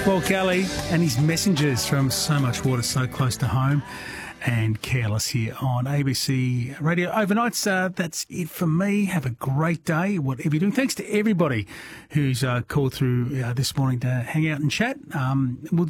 Well, Galley and his messengers from So Much Water, So Close to Home, and Careless here on ABC Radio Overnights. That's it for me. Have a great day, whatever you're doing. Thanks to everybody who's called through this morning to hang out and chat. We'll